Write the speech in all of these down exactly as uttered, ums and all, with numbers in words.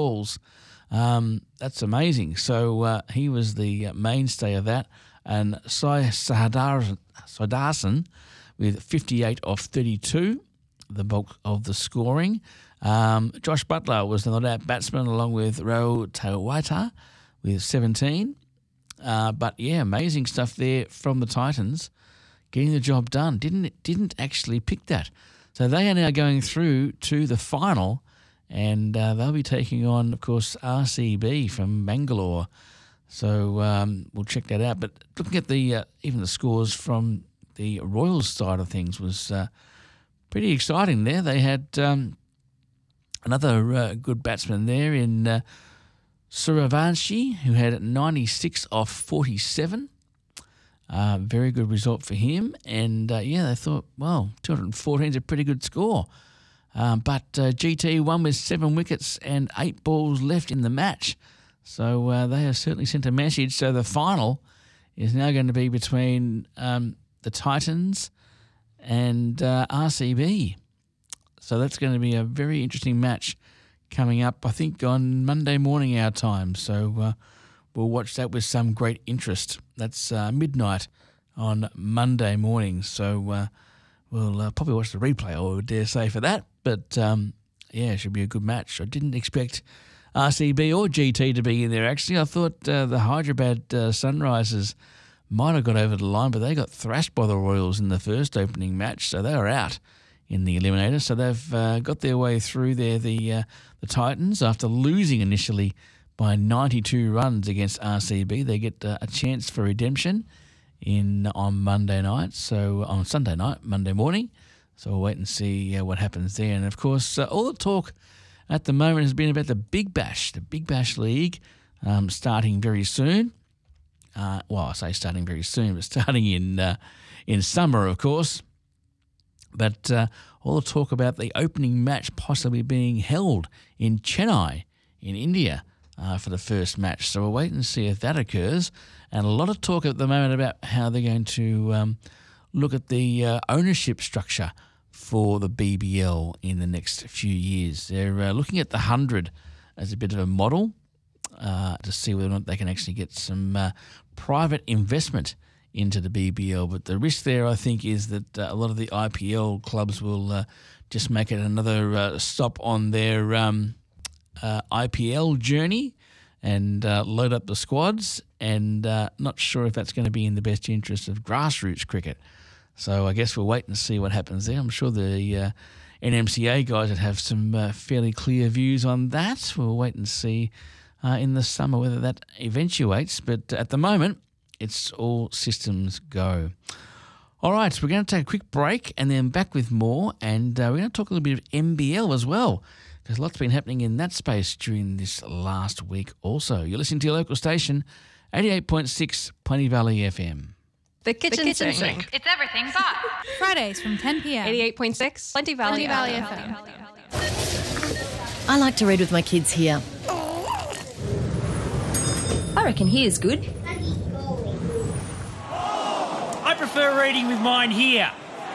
balls. Um, that's amazing. So uh, he was the mainstay of that. And Sai Siddharthan with fifty-eight of thirty-two, the bulk of the scoring. Um, Josh Butler was the not-out batsman along with Rao Tawaita with seventeen. Uh, but, yeah, amazing stuff there from the Titans, getting the job done. Didn't didn't actually pick that. So they are now going through to the final, and uh, they'll be taking on, of course, R C B from Bangalore. So um, we'll check that out. But looking at the uh, even the scores from the Royals side of things was uh, pretty exciting there. They had um, another uh, good batsman there in uh, Suravanshi, who had ninety-six off forty-seven. Uh, very good result for him. And, uh, yeah, they thought, well, two hundred fourteen is a pretty good score. Um, but uh, G T won with seven wickets and eight balls left in the match. So uh, they have certainly sent a message. So the final is now going to be between um, the Titans and uh, R C B. So that's going to be a very interesting match coming up, I think, on Monday morning our time. So uh, we'll watch that with some great interest. That's uh, midnight on Monday morning. So uh, we'll uh, probably watch the replay, I would dare say, for that. But, um, yeah, it should be a good match. I didn't expect R C B or G T to be in there, actually. I thought uh, the Hyderabad uh, Sunrisers might have got over the line, but they got thrashed by the Royals in the first opening match, so they were out in the eliminator. So they've uh, got their way through there, the uh, the Titans, after losing initially by ninety-two runs against R C B. They get uh, a chance for redemption in on Monday night, so on Sunday night, Monday morning. So we'll wait and see uh, what happens there. And, of course, uh, all the talk at the moment has been about the Big Bash, the Big Bash League, um, starting very soon. Uh, well, I say starting very soon, but starting in uh, in summer, of course. But uh, all the talk about the opening match possibly being held in Chennai in India uh, for the first match. So we'll wait and see if that occurs. And a lot of talk at the moment about how they're going to um, look at the uh, ownership structure for the B B L in the next few years. They're uh, looking at the one hundred as a bit of a model uh, to see whether or not they can actually get some uh, private investment into the B B L. But the risk there, I think, is that uh, a lot of the I P L clubs will uh, just make it another uh, stop on their um, uh, I P L journey and uh, load up the squads, and uh, not sure if that's going to be in the best interest of grassroots cricket. So I guess we'll wait and see what happens there. I'm sure the uh, N M C A guys would have some uh, fairly clear views on that. We'll wait and see uh, in the summer whether that eventuates. But at the moment, it's all systems go. All right, so we're going to take a quick break and then back with more. And uh, we're going to talk a little bit of N B L as well, because lots been happening in that space during this last week also. You're listening to your local station, eighty-eight point six Plenty Valley F M. The kitchen, the kitchen sink. sink. It's everything but. Fridays from ten p.m. eighty-eight point six Plenty Valley, Plenty Valley F M. I like to read with my kids here. I reckon here's good. I prefer reading with mine here.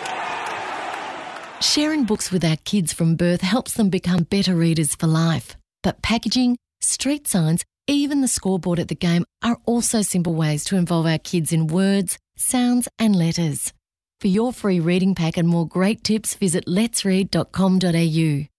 Sharing books with our kids from birth helps them become better readers for life. But packaging, street signs, even the scoreboard at the game are also simple ways to involve our kids in words, sounds and letters. For your free reading pack and more great tips, visit lets read dot com dot a u.